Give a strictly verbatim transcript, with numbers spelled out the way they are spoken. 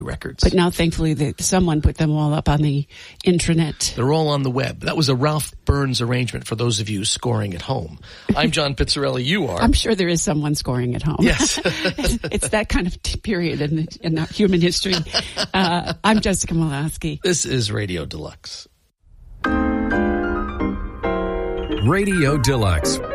records. But now, thankfully, the, someone put them all up on the intranet. They're all on the web. That was a Ralph Burns arrangement for those of you scoring at home. I'm John Pizzarelli. You are. I'm sure there is someone scoring at home. Yes. It's that kind of t- period in, in human history. Uh, I'm Jessica Molaski. This is Radio Deluxe. Radio Deluxe